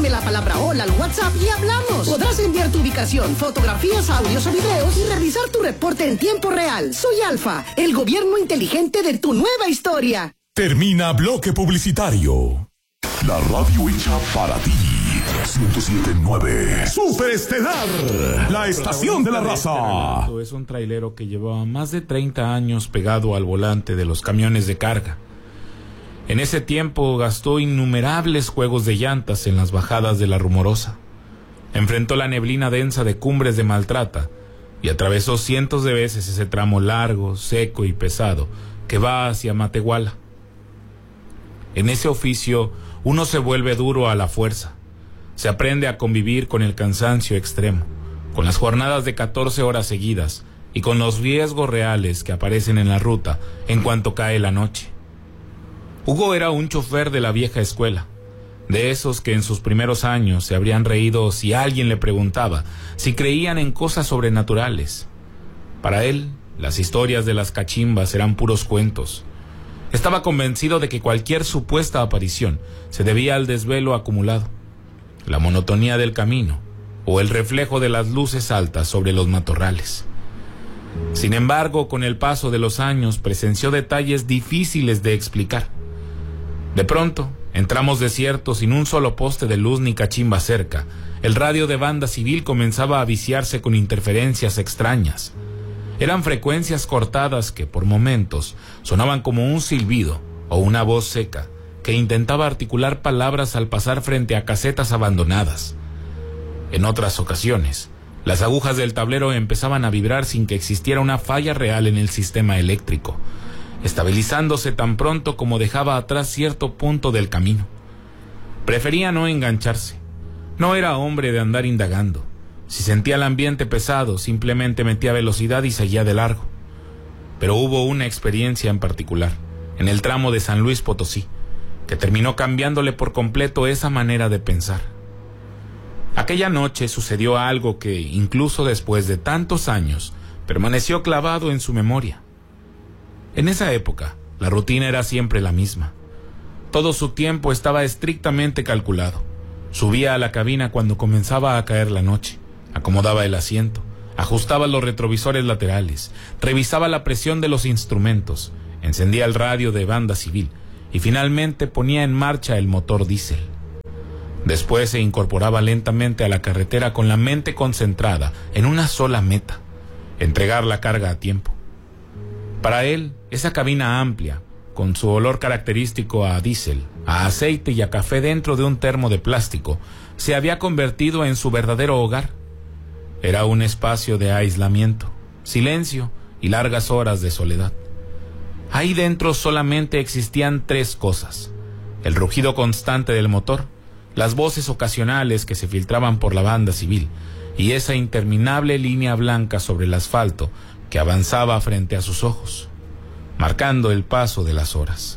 Mándame la palabra hola al WhatsApp y hablamos. Podrás enviar tu ubicación, fotografías, audios o videos y revisar tu reporte en tiempo real. Soy Alfa, el gobierno inteligente de tu nueva historia. Termina bloque publicitario. La radio hecha para ti. 107.9 Superestelar, la estación de la raza. Es un trailero que llevaba más de 30 años pegado al volante de los camiones de carga. En ese tiempo gastó innumerables juegos de llantas en las bajadas de la Rumorosa. Enfrentó la neblina densa de Cumbres de Maltrata y atravesó cientos de veces ese tramo largo, seco y pesado que va hacia Matehuala. En ese oficio uno se vuelve duro a la fuerza. Se aprende a convivir con el cansancio extremo, con las jornadas de 14 horas seguidas y con los riesgos reales que aparecen en la ruta en cuanto cae la noche. Hugo era un chofer de la vieja escuela, de esos que en sus primeros años se habrían reído si alguien le preguntaba si creían en cosas sobrenaturales. Para él, las historias de las cachimbas eran puros cuentos. Estaba convencido de que cualquier supuesta aparición se debía al desvelo acumulado, la monotonía del camino o el reflejo de las luces altas sobre los matorrales. Sin embargo, con el paso de los años presenció detalles difíciles de explicar. De pronto, en tramos desiertos sin un solo poste de luz ni cachimba cerca, el radio de banda civil comenzaba a viciarse con interferencias extrañas. Eran frecuencias cortadas que por momentos sonaban como un silbido o una voz seca que intentaba articular palabras al pasar frente a casetas abandonadas. En otras ocasiones, las agujas del tablero empezaban a vibrar sin que existiera una falla real en el sistema eléctrico, estabilizándose tan pronto como dejaba atrás cierto punto del camino. Prefería no engancharse. No era hombre de andar indagando. Si sentía el ambiente pesado, simplemente metía velocidad y seguía de largo. Pero hubo una experiencia en particular, en el tramo de San Luis Potosí, que terminó cambiándole por completo esa manera de pensar. Aquella noche sucedió algo que, incluso después de tantos años, permaneció clavado en su memoria. En esa época, la rutina era siempre la misma. Todo su tiempo estaba estrictamente calculado. Subía a la cabina cuando comenzaba a caer la noche, acomodaba el asiento, ajustaba los retrovisores laterales, revisaba la presión de los instrumentos, encendía el radio de banda civil y finalmente ponía en marcha el motor diésel. Después se incorporaba lentamente a la carretera con la mente concentrada en una sola meta: entregar la carga a tiempo. Para él, esa cabina amplia, con su olor característico a diésel, a aceite y a café dentro de un termo de plástico, se había convertido en su verdadero hogar. Era un espacio de aislamiento, silencio y largas horas de soledad. Ahí dentro solamente existían tres cosas: el rugido constante del motor, las voces ocasionales que se filtraban por la banda civil y esa interminable línea blanca sobre el asfalto que avanzaba frente a sus ojos, marcando el paso de las horas.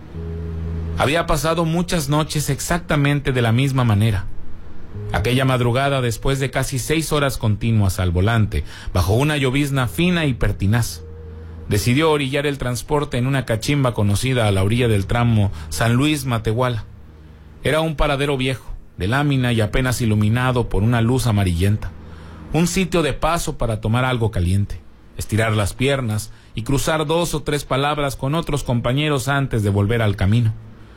Había pasado muchas noches exactamente de la misma manera. Aquella madrugada, después de casi 6 horas continuas al volante, bajo una llovizna fina y pertinaz, decidió orillar el transporte en una cachimba conocida a la orilla del tramo San Luis-Matehuala. Era un paradero viejo, de lámina y apenas iluminado por una luz amarillenta. Un sitio de paso para tomar algo caliente, estirar las piernas y cruzar 2 o 3 palabras con otros compañeros antes de volver al camino.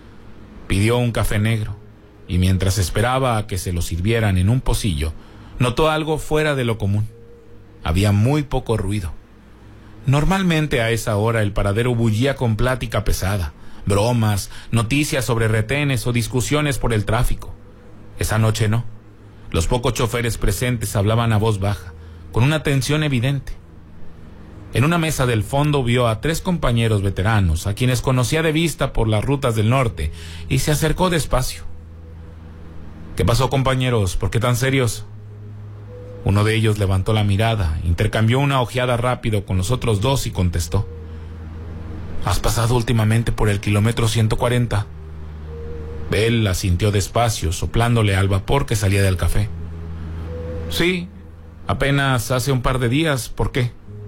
Pidió un café negro y mientras esperaba a que se lo sirvieran en un pocillo, notó algo fuera de lo común. Había muy poco ruido. Normalmente a esa hora el paradero bullía con plática pesada, bromas, noticias sobre retenes o discusiones por el tráfico. Esa noche no. Los pocos choferes presentes hablaban a voz baja, con una tensión evidente. En una mesa del fondo vio a 3 compañeros veteranos, a quienes conocía de vista por las rutas del norte, y se acercó despacio. ¿Qué pasó, compañeros? ¿Por qué tan serios? Uno de ellos levantó la mirada, intercambió una ojeada rápido con los otros 2 y contestó: ¿Has pasado últimamente por el kilómetro 140? Él asintió despacio, soplándole al vapor que salía del café. Sí, apenas hace un par de días. ¿Por qué?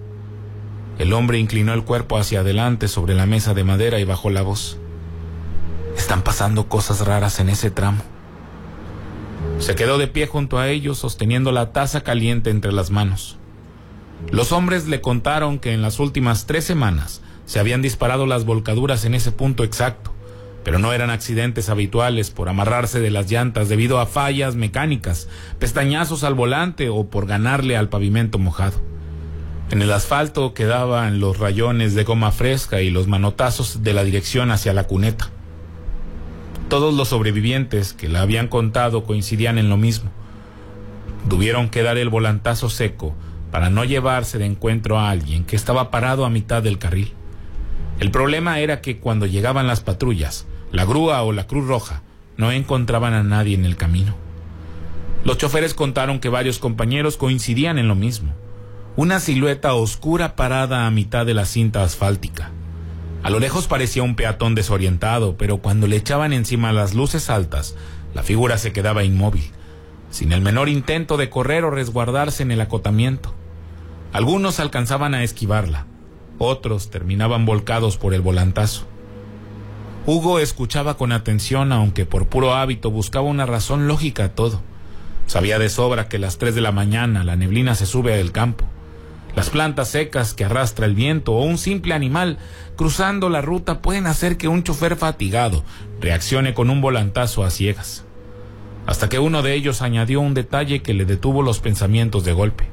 El hombre inclinó el cuerpo hacia adelante sobre la mesa de madera y bajó la voz. Están pasando cosas raras en ese tramo. Se quedó de pie junto a ellos, sosteniendo la taza caliente entre las manos. Los hombres le contaron que en las últimas 3 semanas se habían disparado las volcaduras en ese punto exacto, pero no eran accidentes habituales por amarrarse de las llantas debido a fallas mecánicas, pestañazos al volante o por ganarle al pavimento mojado. En el asfalto quedaban los rayones de goma fresca y los manotazos de la dirección hacia la cuneta. Todos los sobrevivientes que la habían contado coincidían en lo mismo. Tuvieron que dar el volantazo seco para no llevarse de encuentro a alguien que estaba parado a mitad del carril. El problema era que cuando llegaban las patrullas, la grúa o la Cruz Roja, no encontraban a nadie en el camino. Los choferes contaron que varios compañeros coincidían en lo mismo. Una silueta oscura parada a mitad de la cinta asfáltica. A lo lejos parecía un peatón desorientado, pero cuando le echaban encima las luces altas, la figura se quedaba inmóvil, sin el menor intento de correr o resguardarse en el acotamiento. Algunos alcanzaban a esquivarla, otros terminaban volcados por el volantazo. Hugo escuchaba con atención, aunque por puro hábito buscaba una razón lógica a todo. Sabía de sobra que a las 3 de la mañana la neblina se sube al campo. Las plantas secas que arrastra el viento o un simple animal cruzando la ruta pueden hacer que un chofer fatigado reaccione con un volantazo a ciegas. Hasta que uno de ellos añadió un detalle que le detuvo los pensamientos de golpe.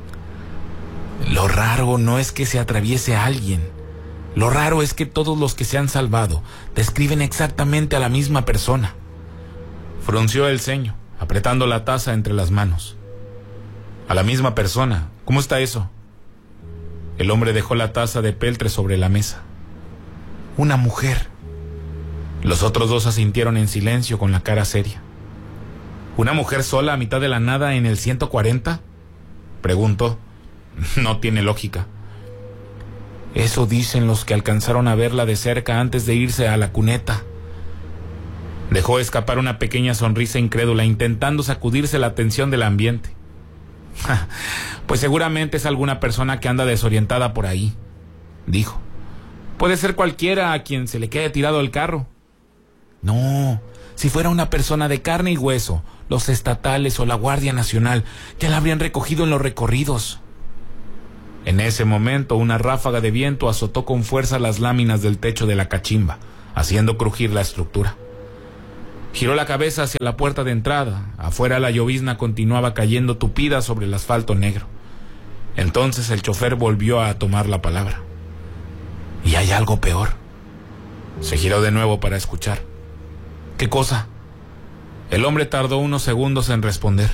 Lo raro no es que se atraviese a alguien. Lo raro es que todos los que se han salvado describen exactamente a la misma persona. Frunció el ceño, apretando la taza entre las manos. A la misma persona. ¿Cómo está eso? El hombre dejó la taza de peltre sobre la mesa. Una mujer. Los otros dos asintieron en silencio con la cara seria. ¿Una mujer sola a mitad de la nada en el 140? Preguntó. No tiene lógica. Eso dicen los que alcanzaron a verla de cerca antes de irse a la cuneta. Dejó escapar una pequeña sonrisa incrédula, intentando sacudirse la tensión del ambiente. Pues seguramente es alguna persona que anda desorientada por ahí, dijo. Puede ser cualquiera a quien se le quede tirado el carro. No, si fuera una persona de carne y hueso, los estatales o la Guardia Nacional ya la habrían recogido en los recorridos. En ese momento, una ráfaga de viento azotó con fuerza las láminas del techo de la cachimba, haciendo crujir la estructura. Giró la cabeza hacia la puerta de entrada. Afuera la llovizna continuaba cayendo tupida sobre el asfalto negro. Entonces el chofer volvió a tomar la palabra. Y hay algo peor. Se giró de nuevo para escuchar. ¿Qué cosa? El hombre tardó unos segundos en responder.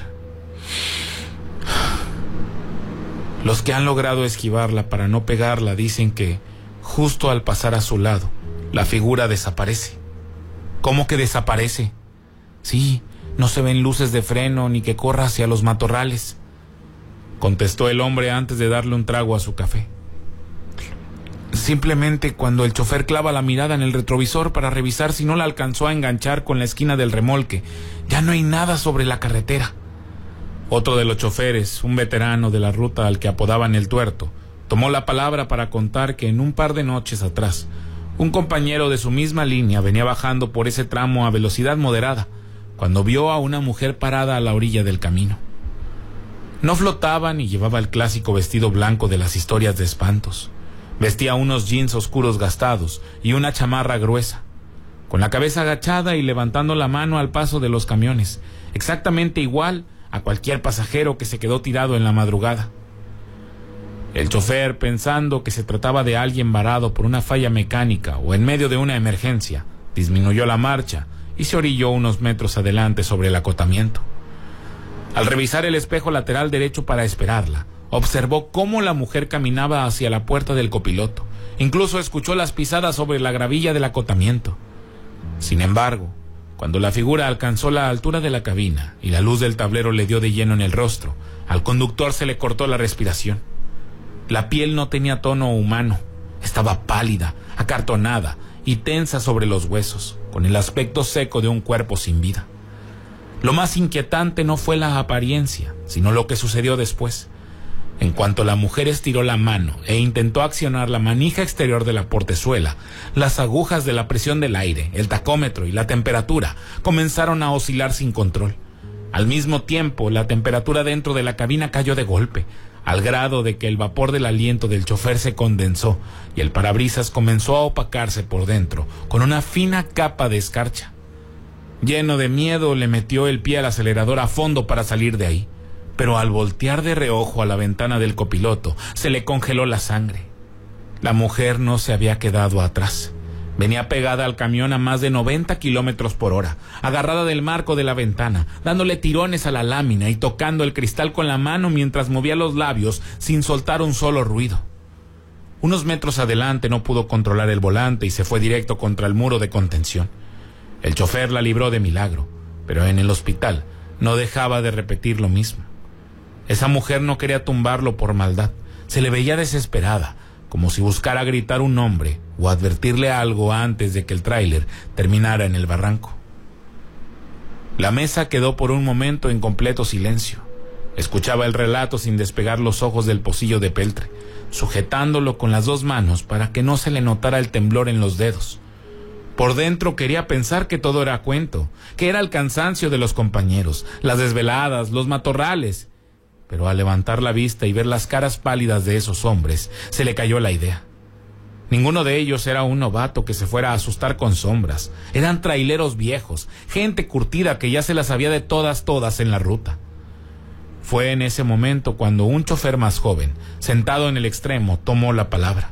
Los que han logrado esquivarla para no pegarla dicen que, justo al pasar a su lado, la figura desaparece. ¿Cómo que desaparece? Sí, no se ven luces de freno ni que corra hacia los matorrales, contestó el hombre antes de darle un trago a su café. Simplemente cuando el chofer clava la mirada en el retrovisor para revisar si no la alcanzó a enganchar con la esquina del remolque, ya no hay nada sobre la carretera. Otro de los choferes, un veterano de la ruta al que apodaban el Tuerto, tomó la palabra para contar que en un par de noches atrás, un compañero de su misma línea venía bajando por ese tramo a velocidad moderada, cuando vio a una mujer parada a la orilla del camino. No flotaba ni llevaba el clásico vestido blanco de las historias de espantos. Vestía unos jeans oscuros gastados y una chamarra gruesa, con la cabeza agachada y levantando la mano al paso de los camiones, exactamente igual a cualquier pasajero que se quedó tirado en la madrugada. El chofer, pensando que se trataba de alguien varado por una falla mecánica o en medio de una emergencia, disminuyó la marcha y se orilló unos metros adelante sobre el acotamiento. Al revisar el espejo lateral derecho para esperarla, observó cómo la mujer caminaba hacia la puerta del copiloto. Incluso escuchó las pisadas sobre la gravilla del acotamiento. Sin embargo, cuando la figura alcanzó la altura de la cabina y la luz del tablero le dio de lleno en el rostro, al conductor se le cortó la respiración. La piel no tenía tono humano, estaba pálida, acartonada y tensa sobre los huesos, con el aspecto seco de un cuerpo sin vida. Lo más inquietante no fue la apariencia, sino lo que sucedió después. En cuanto la mujer estiró la mano e intentó accionar la manija exterior de la portezuela, las agujas de la presión del aire, el tacómetro y la temperatura comenzaron a oscilar sin control. Al mismo tiempo, la temperatura dentro de la cabina cayó de golpe, al grado de que el vapor del aliento del chofer se condensó y el parabrisas comenzó a opacarse por dentro con una fina capa de escarcha. Lleno de miedo, le metió el pie al acelerador a fondo para salir de ahí, pero al voltear de reojo a la ventana del copiloto, se le congeló la sangre. La mujer no se había quedado atrás. Venía pegada al camión a más de 90 kilómetros por hora, agarrada del marco de la ventana, dándole tirones a la lámina y tocando el cristal con la mano mientras movía los labios sin soltar un solo ruido. Unos metros adelante no pudo controlar el volante y se fue directo contra el muro de contención. El chofer la libró de milagro, pero en el hospital no dejaba de repetir lo mismo. Esa mujer no quería tumbarlo por maldad. Se le veía desesperada, como si buscara gritar un nombre o advertirle algo antes de que el tráiler terminara en el barranco. La mesa quedó por un momento en completo silencio. Escuchaba el relato sin despegar los ojos del pocillo de peltre, sujetándolo con las dos manos para que no se le notara el temblor en los dedos. Por dentro quería pensar que todo era cuento, que era el cansancio de los compañeros, las desveladas, los matorrales. Pero al levantar la vista y ver las caras pálidas de esos hombres, se le cayó la idea. Ninguno de ellos era un novato que se fuera a asustar con sombras. Eran traileros viejos, gente curtida que ya se las sabía de todas en la ruta. Fue en ese momento cuando un chofer más joven, sentado en el extremo, tomó la palabra.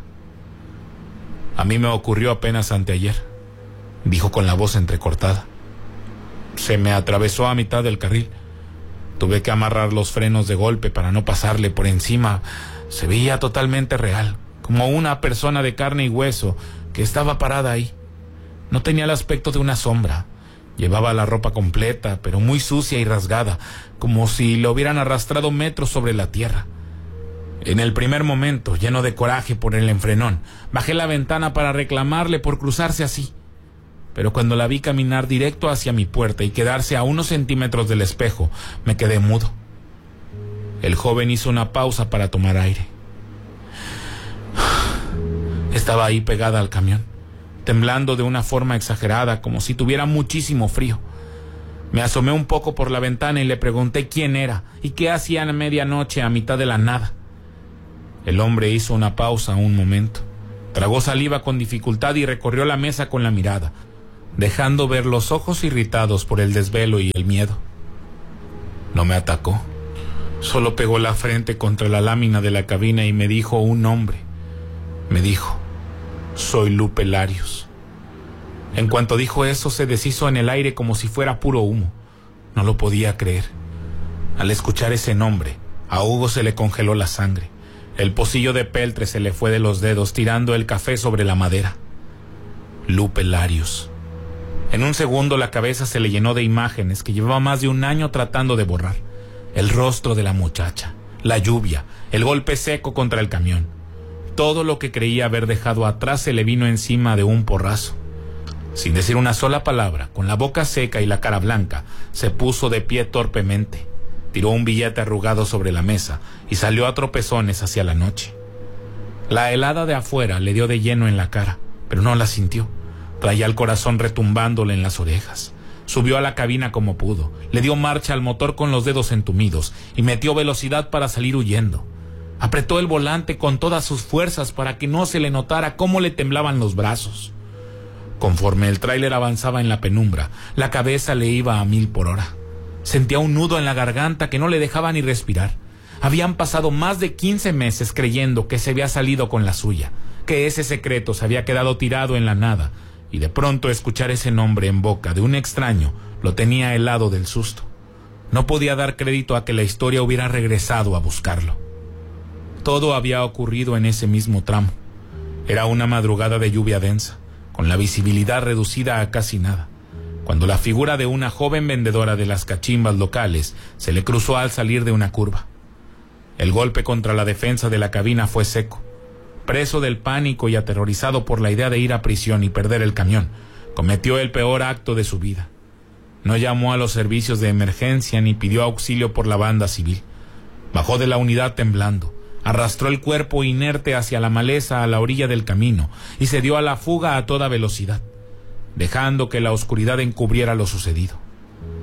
A mí me ocurrió apenas anteayer, dijo con la voz entrecortada. Se me atravesó a mitad del carril. Tuve que amarrar los frenos de golpe para no pasarle por encima. Se veía totalmente real, como una persona de carne y hueso que estaba parada ahí. No tenía el aspecto de una sombra. Llevaba la ropa completa, pero muy sucia y rasgada, como si lo hubieran arrastrado metros sobre la tierra. En el primer momento, lleno de coraje por el enfrenón, bajé la ventana para reclamarle por cruzarse así. Pero cuando la vi caminar directo hacia mi puerta y quedarse a unos centímetros del espejo, me quedé mudo. El joven hizo una pausa para tomar aire. Estaba ahí pegada al camión, temblando de una forma exagerada, como si tuviera muchísimo frío. Me asomé un poco por la ventana y le pregunté quién era y qué hacía a medianoche a mitad de la nada. El hombre hizo una pausa un momento, tragó saliva con dificultad y recorrió la mesa con la mirada, dejando ver los ojos irritados por el desvelo y el miedo. No me atacó, solo pegó la frente contra la lámina de la cabina y me dijo un nombre. Me dijo: soy Lupe Larios. En cuanto dijo eso, se deshizo en el aire como si fuera puro humo. No lo podía creer. Al escuchar ese nombre, a Hugo se le congeló la sangre. El pocillo de peltre se le fue de los dedos, tirando el café sobre la madera. Lupe Larios. En un segundo la cabeza se le llenó de imágenes que llevaba más de un año tratando de borrar. El rostro de la muchacha, la lluvia, el golpe seco contra el camión. Todo lo que creía haber dejado atrás se le vino encima de un porrazo. Sin decir una sola palabra, con la boca seca y la cara blanca, se puso de pie torpemente, tiró un billete arrugado sobre la mesa y salió a tropezones hacia la noche. La helada de afuera le dio de lleno en la cara, pero no la sintió. Traía el corazón retumbándole en las orejas. Subió a la cabina como pudo, le dio marcha al motor con los dedos entumidos y metió velocidad para salir huyendo. Apretó el volante con todas sus fuerzas para que no se le notara cómo le temblaban los brazos. Conforme el tráiler avanzaba en la penumbra, la cabeza le iba a 1000 por hora. Sentía un nudo en la garganta que no le dejaba ni respirar. Habían pasado más de 15 meses creyendo que se había salido con la suya, que ese secreto se había quedado tirado en la nada, y de pronto escuchar ese nombre en boca de un extraño lo tenía helado del susto. No podía dar crédito a que la historia hubiera regresado a buscarlo. Todo había ocurrido en ese mismo tramo. Era una madrugada de lluvia densa, con la visibilidad reducida a casi nada, cuando la figura de una joven vendedora de las cachimbas locales se le cruzó al salir de una curva. El golpe contra la defensa de la cabina fue seco. Preso del pánico y aterrorizado por la idea de ir a prisión y perder el camión, cometió el peor acto de su vida. No llamó a los servicios de emergencia ni pidió auxilio por la banda civil. Bajó de la unidad temblando, arrastró el cuerpo inerte hacia la maleza a la orilla del camino y se dio a la fuga a toda velocidad, dejando que la oscuridad encubriera lo sucedido.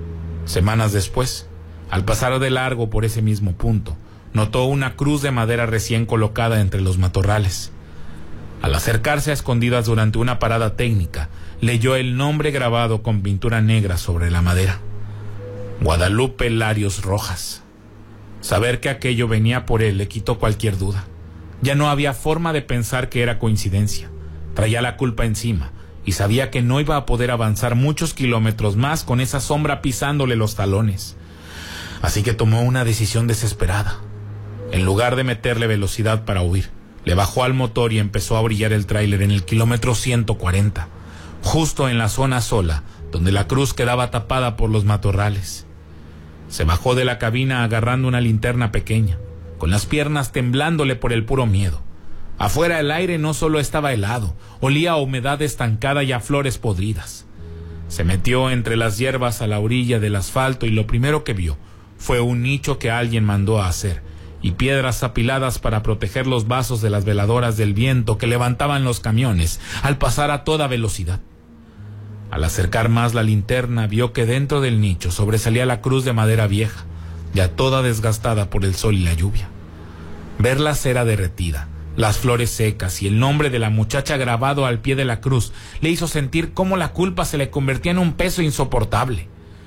Semanas después, al pasar de largo por ese mismo punto, notó una cruz de madera recién colocada entre los matorrales. Al acercarse a escondidas durante una parada técnica, leyó el nombre grabado con pintura negra sobre la madera: Guadalupe Larios Rojas. Saber que aquello venía por él le quitó cualquier duda. Ya no había forma de pensar que era coincidencia. Traía la culpa encima y sabía que no iba a poder avanzar muchos kilómetros más con esa sombra pisándole los talones. Así que tomó una decisión desesperada. En lugar de meterle velocidad para huir, le bajó al motor y empezó a brillar el tráiler en el kilómetro 140, justo en la zona sola, donde la cruz quedaba tapada por los matorrales. Se bajó de la cabina agarrando una linterna pequeña, con las piernas temblándole por el puro miedo. Afuera el aire no solo estaba helado, olía a humedad estancada y a flores podridas. Se metió entre las hierbas a la orilla del asfalto y lo primero que vio fue un nicho que alguien mandó a hacer y piedras apiladas para proteger los vasos de las veladoras del viento que levantaban los camiones al pasar a toda velocidad. Al acercar más la linterna, vio que dentro del nicho sobresalía la cruz de madera vieja, ya toda desgastada por el sol y la lluvia. Ver la cera derretida, las flores secas y el nombre de la muchacha grabado al pie de la cruz le hizo sentir cómo la culpa se le convertía en un peso insoportable.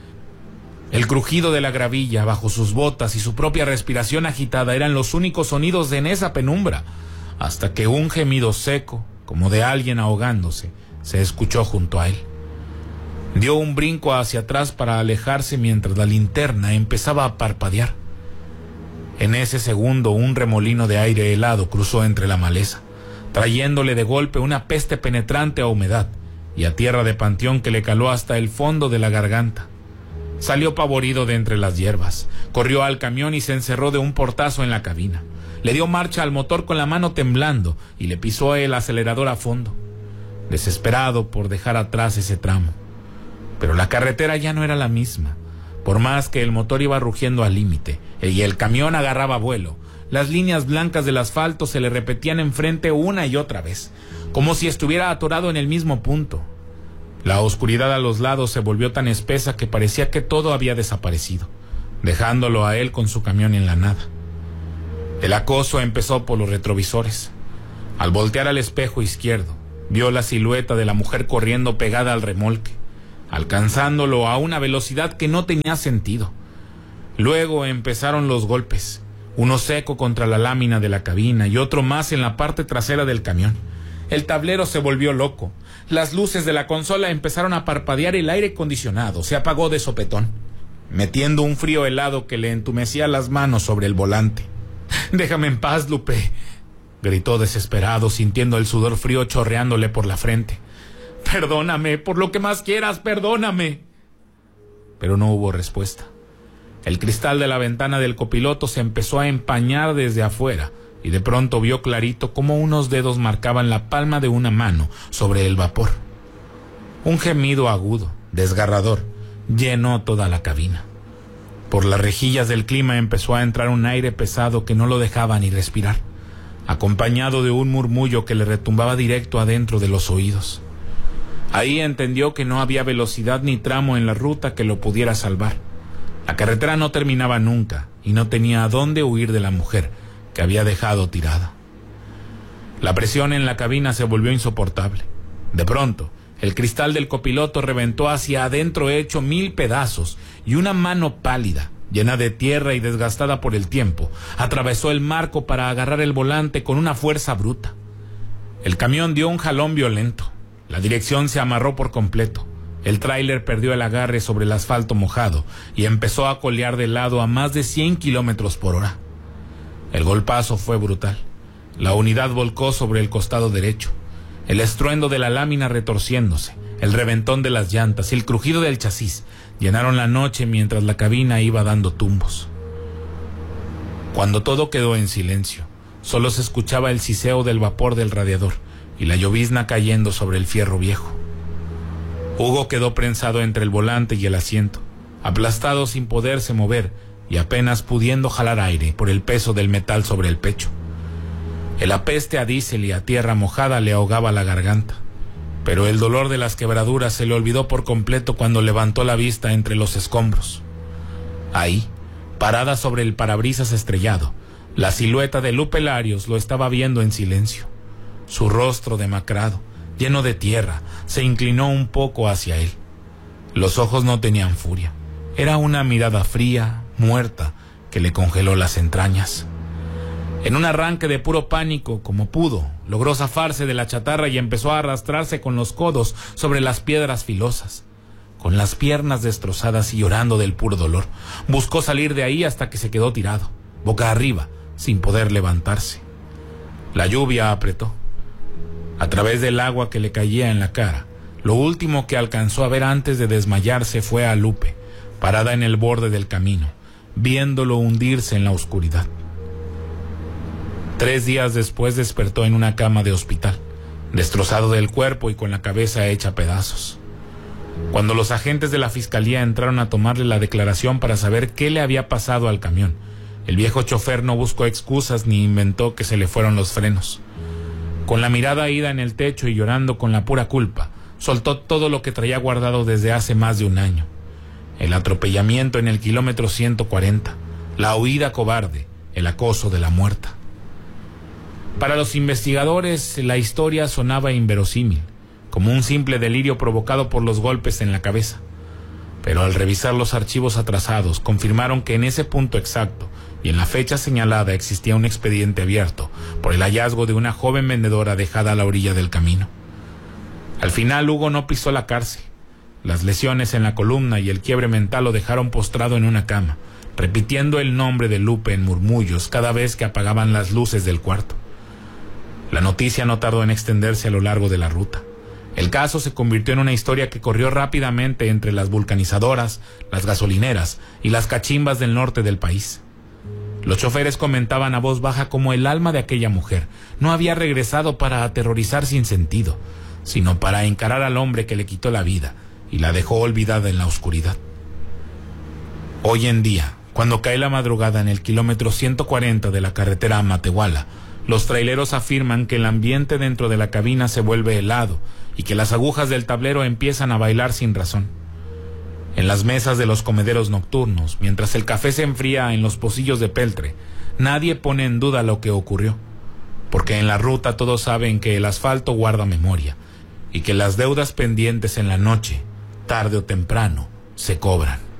El crujido de la gravilla bajo sus botas y su propia respiración agitada eran los únicos sonidos en esa penumbra, hasta que un gemido seco, como de alguien ahogándose, se escuchó junto a él. Dio un brinco hacia atrás para alejarse mientras la linterna empezaba a parpadear. En ese segundo, un remolino de aire helado cruzó entre la maleza, trayéndole de golpe una peste penetrante a humedad y a tierra de panteón que le caló hasta el fondo de la garganta. Salió pavorido de entre las hierbas, corrió al camión y se encerró de un portazo en la cabina. Le dio marcha al motor con la mano temblando y le pisó el acelerador a fondo, desesperado por dejar atrás ese tramo. Pero la carretera ya no era la misma. Por más que el motor iba rugiendo al límite y el camión agarraba vuelo, las líneas blancas del asfalto se le repetían enfrente una y otra vez, como si estuviera atorado en el mismo punto. La oscuridad a los lados se volvió tan espesa que parecía que todo había desaparecido, dejándolo a él con su camión en la nada. El acoso empezó por los retrovisores. Al voltear al espejo izquierdo, vio la silueta de la mujer corriendo pegada al remolque, alcanzándolo a una velocidad que no tenía sentido. Luego empezaron los golpes, uno seco contra la lámina de la cabina y otro más en la parte trasera del camión. El tablero se volvió loco, las luces de la consola empezaron a parpadear y el aire acondicionado se apagó de sopetón, metiendo un frío helado que le entumecía las manos sobre el volante. «Déjame en paz, Lupe», gritó desesperado, sintiendo el sudor frío chorreándole por la frente. «Perdóname, por lo que más quieras, perdóname». Pero no hubo respuesta. El cristal de la ventana del copiloto se empezó a empañar desde afuera y de pronto vio clarito cómo unos dedos marcaban la palma de una mano sobre el vapor. Un gemido agudo, desgarrador, llenó toda la cabina. Por las rejillas del clima empezó a entrar un aire pesado que no lo dejaba ni respirar, acompañado de un murmullo que le retumbaba directo adentro de los oídos. Ahí entendió que no había velocidad ni tramo en la ruta que lo pudiera salvar. La carretera no terminaba nunca y no tenía a dónde huir de la mujer que había dejado tirada. La presión en la cabina se volvió insoportable. De pronto, el cristal del copiloto reventó hacia adentro hecho 1000 pedazos y una mano pálida, llena de tierra y desgastada por el tiempo, atravesó el marco para agarrar el volante con una fuerza bruta. El camión dio un jalón violento. La dirección se amarró por completo. El tráiler perdió el agarre sobre el asfalto mojado y empezó a colear de lado a más de 100 kilómetros por hora. El golpazo fue brutal. La unidad volcó sobre el costado derecho. El estruendo de la lámina retorciéndose, el reventón de las llantas y el crujido del chasis llenaron la noche mientras la cabina iba dando tumbos. Cuando todo quedó en silencio, solo se escuchaba el siseo del vapor del radiador y la llovizna cayendo sobre el fierro viejo. Hugo quedó prensado entre el volante y el asiento, aplastado sin poderse mover y apenas pudiendo jalar aire por el peso del metal sobre el pecho. El apeste a diésel y a tierra mojada le ahogaba la garganta, pero el dolor de las quebraduras se le olvidó por completo cuando levantó la vista entre los escombros. Ahí, parada sobre el parabrisas estrellado, la silueta de Lupe Larios lo estaba viendo en silencio. Su rostro demacrado, lleno de tierra, se inclinó un poco hacia él. Los ojos no tenían furia. Era una mirada fría, muerta, que le congeló las entrañas. En un arranque de puro pánico, como pudo, logró zafarse de la chatarra y empezó a arrastrarse con los codos sobre las piedras filosas. Con las piernas destrozadas y llorando del puro dolor, buscó salir de ahí hasta que se quedó tirado, boca arriba, sin poder levantarse. La lluvia apretó. A través del agua que le caía en la cara, lo último que alcanzó a ver antes de desmayarse fue a Lupe, parada en el borde del camino, viéndolo hundirse en la oscuridad. 3 días después despertó en una cama de hospital, destrozado del cuerpo y con la cabeza hecha pedazos. Cuando los agentes de la fiscalía entraron a tomarle la declaración para saber qué le había pasado al camión, el viejo chofer no buscó excusas ni inventó que se le fueron los frenos. Con la mirada ida en el techo y llorando con la pura culpa, soltó todo lo que traía guardado desde hace más de un año. El atropellamiento en el kilómetro 140, la huida cobarde, el acoso de la muerta. Para los investigadores, la historia sonaba inverosímil, como un simple delirio provocado por los golpes en la cabeza. Pero al revisar los archivos atrasados, confirmaron que en ese punto exacto y en la fecha señalada existía un expediente abierto por el hallazgo de una joven vendedora dejada a la orilla del camino. Al final, Hugo no pisó la cárcel. Las lesiones en la columna y el quiebre mental lo dejaron postrado en una cama, repitiendo el nombre de Lupe en murmullos cada vez que apagaban las luces del cuarto. La noticia no tardó en extenderse a lo largo de la ruta. El caso se convirtió en una historia que corrió rápidamente entre las vulcanizadoras, las gasolineras y las cachimbas del norte del país. Los choferes comentaban a voz baja cómo el alma de aquella mujer no había regresado para aterrorizar sin sentido, sino para encarar al hombre que le quitó la vida y la dejó olvidada en la oscuridad. Hoy en día, cuando cae la madrugada en el kilómetro 140 de la carretera a Matehuala, los traileros afirman que el ambiente dentro de la cabina se vuelve helado y que las agujas del tablero empiezan a bailar sin razón. En las mesas de los comederos nocturnos, mientras el café se enfría en los pocillos de peltre, nadie pone en duda lo que ocurrió, porque en la ruta todos saben que el asfalto guarda memoria y que las deudas pendientes en la noche, tarde o temprano, se cobran.